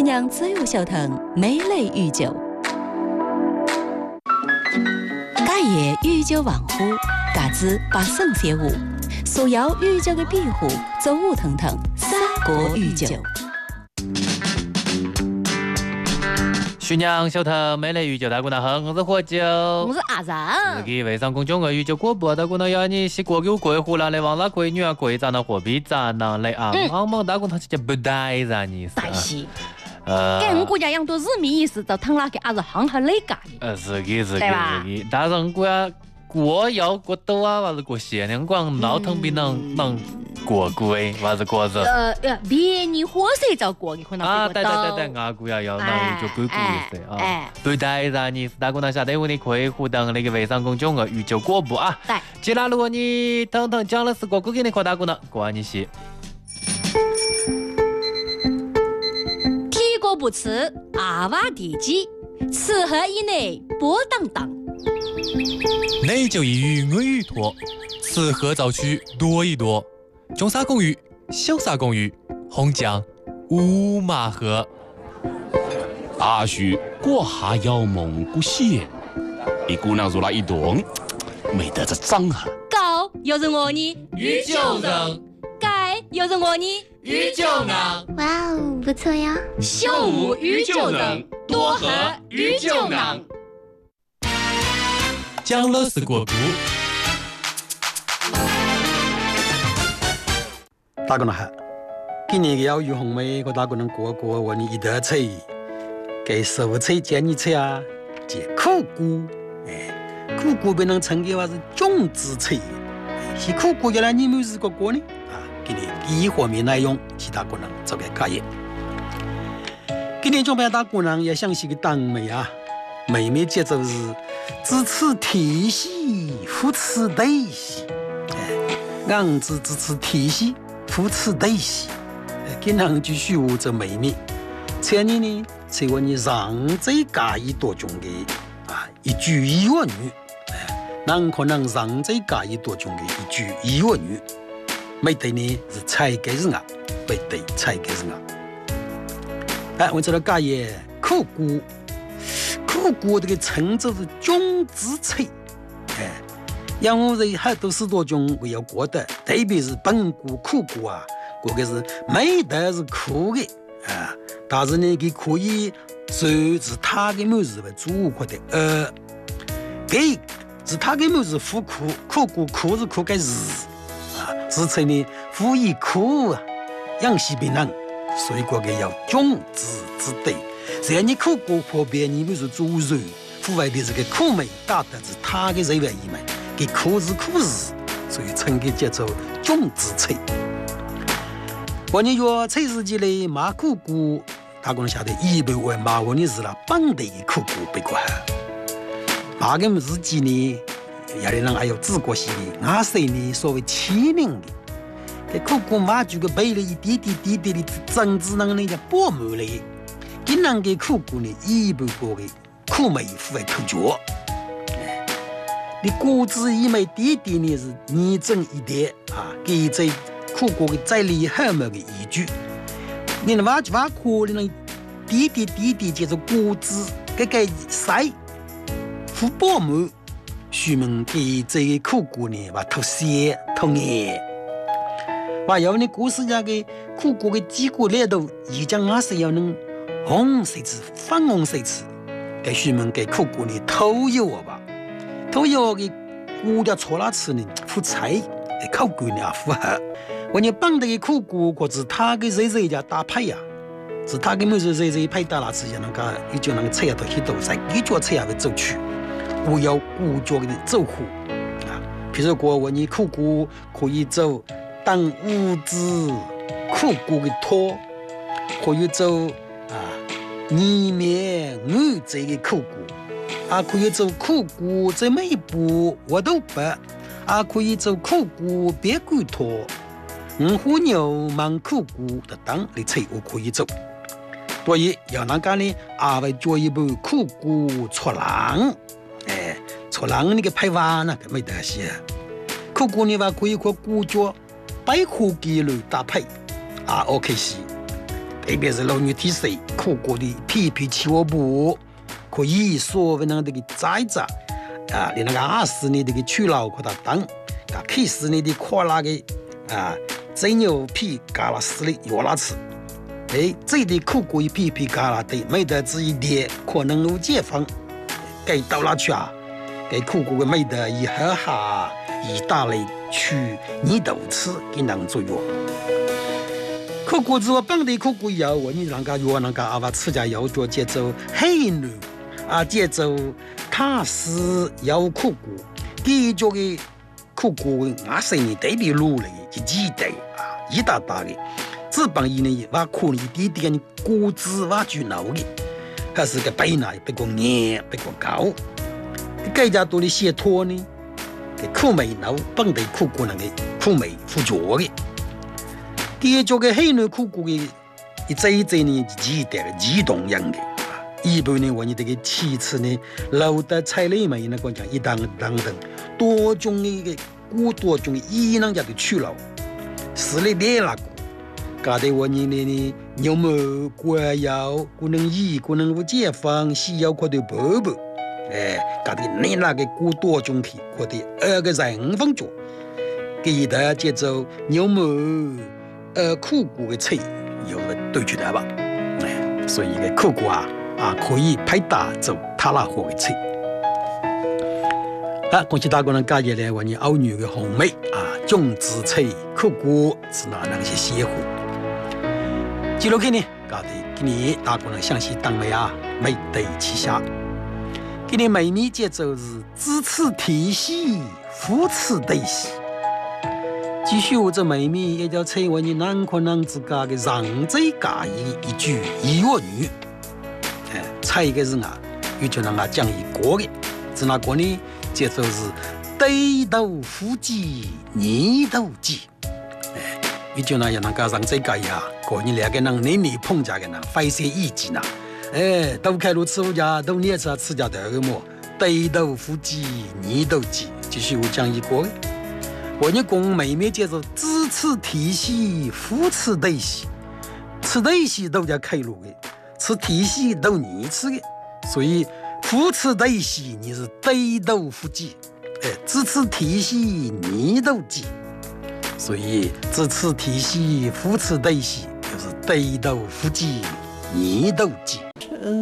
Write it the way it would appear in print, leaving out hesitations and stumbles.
徐娘自由小腾美类御酒，家业御酒王府，嘎子把圣写舞，所有御酒的庇护，走舞腾腾，三国御酒。 徐娘小腾美类御酒，大姑娘好，我是喝酒， 我是阿rằng。 自己微商公众的御酒广播，大姑娘要你是过酒过湖南的王老闺女啊，贵咱的货币咱呢来啊，俺们大姑娘就不带咱你是。 带是。给我们国家养多人民意识，就疼了给阿是行下累干的。 是的，但是我国家过要过多啊，还是过些呢？光闹腾比能过贵，还是过日？ 别你火谁找过？你可能啊，对，俺国家要那就贵些啊。不带让你大姑娘下得我的可以互动那个微商公众的御酒广播啊。 对， 既然如果你腾讲的是过给你可大姑娘，关你些。 不吃阿娃地鸡，吃喝以内波荡荡。 内就一鱼我鱼多，吃喝早去多一多。中沙公鱼，小沙公鱼，红酱五马河。 阿叔过下要蒙古县，一姑娘入了一顿，没得这脏啊。 高又是我呢， 御酒人。 该又是我呢， 御酒人。 哇哦，不错呀！ 秀舞御酒人，多喝御酒人。 讲了是过古。 大姑娘好，今年要有红梅，我大姑娘过我你一道菜，给蔬菜建议菜啊，接苦菇，苦菇被人称为是种子菜，是苦菇原来你没试过呢？今年第一方面内容，其他姑娘做个家业。今年准备大姑娘也想起个当妹啊，妹妹节奏是支持体系，扶持体系，俺支持体系，扶持体系。今年继续我做妹妹，前年呢，在我你让在家业多种的一句一万语，咱可能让在家业多种的一句一万语。没对呢是菜给人啊，没对菜给人啊。我知道家业苦菇这个称作是种子菜，让我在很多许多种我要过的，特别是本菇、苦菇啊，过个是没得是苦的但是呢，它可以是它的某事为主或的给是它的某事苦菇苦是苦个日。是菜呢，富以苦养西病人，所以个要种子之对。只要你苦过旁边，你们是做肉，户外的这个苦味打的是他的肉外一枚，给苦是苦日，所以称给叫做种子菜。我你说菜市集里卖苦菇，大家晓得一般为卖我的是了本地的苦菇别个好，卖个日记呢。有的人还有自国系的，俺谁呢？所谓欺凌的，给苦菇马就个背了一点点的政治能力的薄膜嘞，今人给苦菇呢一步步的苦味腐为口角，你果子一枚点点呢是你整一点给这苦菇的再厉害么个依据，你那挖可能点点接着果子给塞腐薄膜。徐们给这个苦菇呢，把吐血吐眼，把要你故事家的苦菇的几个里头，一讲俺是要能红谁吃，粉红谁吃，给徐们给苦菇呢偷油吧，偷油的菇的错了吃呢，腐菜，口感呢符合。我你本地的苦菇，或者他的热家搭配呀，是他的么子热配搭了吃下那个，一就那个菜到很多，在一脚菜也会走去。我要古脚的走火比如说我你苦菇可以走当五子苦菇的拖，可以走泥面鱼这个苦菇可以走苦菇这么一步我都白可以走苦菇别骨拖虎牛满苦菇的当的菜我可以走，所以要那个呢会做一部苦菇搓浪。错浪那个排完那个没得些，苦菇呢话可以和菇脚百合鸡肉搭配OK 是， 特别是老女体色苦过的皮皮起窝部，可以所谓那个摘着啊，你那个20呢这个去老给它当，啊，K10呢的扩拉个啊，真牛皮嘎啦死的药拉吃，哎，这的苦过一皮皮嘎啦的，没得这一点可能有解放，给到哪去啊？给苦过的没得一喝哈，一大类去你都吃，给能做药。苦果子我本地苦果药，我你那个药那个阿娃吃家药做节奏黑女啊，节奏卡斯药苦果，第做的苦果阿生你特别卤了，就记得啊，一大大的，只帮伊呢，挖可能一点点的果子挖住脑的，还是个背奶别个硬，别个高，更加多的血托呢，给苦梅脑本地苦果那个苦梅辅助的。第二做个黑牛苦果的，一这呢记得激动样的，一般呢我你这个其次呢，老的菜类嘛，那个讲一当等多种的果多种一能家的去了，是嘞别那个，搞得我你呢牛毛果药可能可能有解放，西药可得包包，哎，搞得你那个果多种皮可得2个人分做，给的节奏牛毛。苦果的菜有个对出来吧，哎，所以个苦果啊可以配搭做塔拉火的菜。啊，恭喜大家能加入来我们欧女的红梅啊，种植菜苦果是那些协会。记录去呢，搞得今年大家能详细当梅啊，美对旗下。今年每年节奏是支持体系，扶持对系。继续我这妹妹也叫称为你男可男之家的让这家一句一月女，哎，才一个人啊，又就让他讲一个的，是哪个呢？这就是对头夫妻，二头鸡，哎，又就那样那个让这家呀，过年两个人年年碰家的人，发些意见呐，哎，都开路吃我家，都捏着吃家的个么？对头夫妻，二头鸡，继续我讲一个。我们公妹妹接受支持体系，扶持对系，吃对系都叫开路的，吃体系都你吃的，所以扶持对系你是对头夫妻，哎，支持体系你都记，所以支持体系，扶持对系就是对头夫妻，你都记。